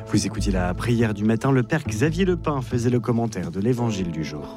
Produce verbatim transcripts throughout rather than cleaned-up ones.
Vous écoutiez la prière du matin, le père Xavier Lepin faisait le commentaire de l'évangile du jour.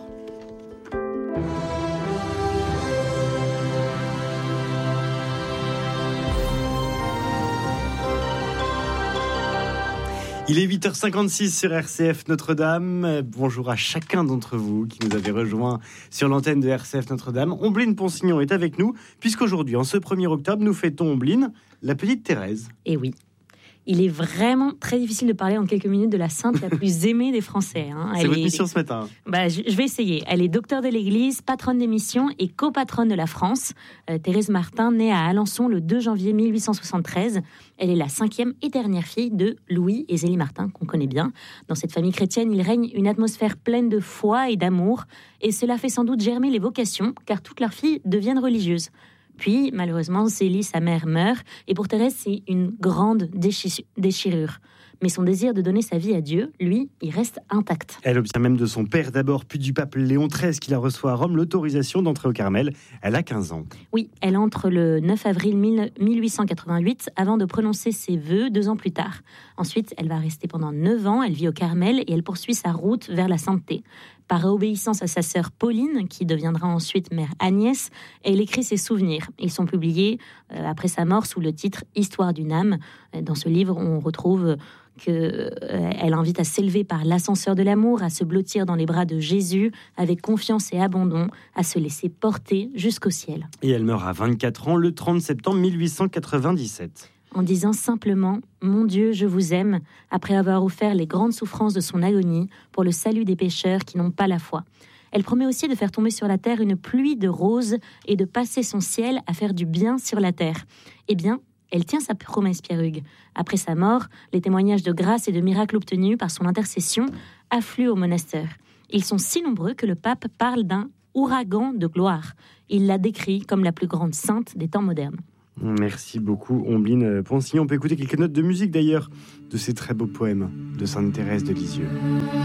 Il est huit heures cinquante-six sur R C F Notre-Dame. Bonjour à chacun d'entre vous qui nous avez rejoints sur l'antenne de R C F Notre-Dame. Ombline Ponsignon est avec nous, puisqu'aujourd'hui, en ce premier octobre, nous fêtons Ombline, la petite Thérèse. Et oui. Il est vraiment très difficile de parler en quelques minutes de la sainte la plus aimée des Français. Hein. C'est votre est... mission ce matin. Bah, je, je vais essayer. Elle est docteure de l'Église, patronne des missions et copatronne de la France. Euh, Thérèse Martin, née à Alençon le deux janvier mille huit cent soixante-treize. Elle est la cinquième et dernière fille de Louis et Zélie Martin, qu'on connaît bien. Dans cette famille chrétienne, il règne une atmosphère pleine de foi et d'amour. Et cela fait sans doute germer les vocations, car toutes leurs filles deviennent religieuses. Puis, malheureusement, Zélie, sa mère, meurt. Et pour Thérèse, c'est une grande déchi- déchirure. Mais son désir de donner sa vie à Dieu, lui, il reste intact. Elle obtient même de son père d'abord, puis du pape Léon treize, qui la reçoit à Rome, l'autorisation d'entrer au Carmel. Elle a quinze ans. Oui, elle entre le neuf avril mille huit cent quatre-vingt-huit, avant de prononcer ses vœux deux ans plus tard. Ensuite, elle va rester pendant neuf ans, elle vit au Carmel et elle poursuit sa route vers la sainteté. Par obéissance à sa sœur Pauline, qui deviendra ensuite mère Agnès, elle écrit ses souvenirs. Ils sont publiés euh, après sa mort sous le titre « Histoire d'une âme ». Dans ce livre, on retrouve qu'elle euh, invite à s'élever par l'ascenseur de l'amour, à se blottir dans les bras de Jésus, avec confiance et abandon, à se laisser porter jusqu'au ciel. Et elle meurt à vingt-quatre ans, le trente septembre mille huit cent quatre-vingt-dix-sept. En disant simplement « Mon Dieu, je vous aime », après avoir offert les grandes souffrances de son agonie pour le salut des pécheurs qui n'ont pas la foi. Elle promet aussi de faire tomber sur la terre une pluie de roses et de passer son ciel à faire du bien sur la terre. Eh bien, elle tient sa promesse, Pierre Hugues. Après sa mort, les témoignages de grâce et de miracles obtenus par son intercession affluent au monastère. Ils sont si nombreux que le pape parle d'un ouragan de gloire. Il la décrit comme la plus grande sainte des temps modernes. Merci beaucoup, Ombline Ponsignon. On peut écouter quelques notes de musique d'ailleurs de ces très beaux poèmes de Sainte Thérèse de Lisieux.